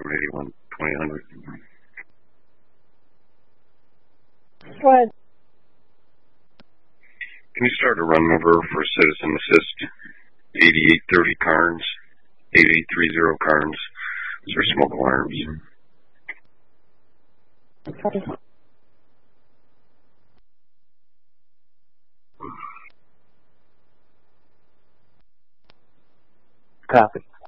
781-2000. Go ahead. Can you start a run number for Citizen Assist? 8830 Carnes, 8830 Carnes. Those are smoke alarms. Okay. Copy.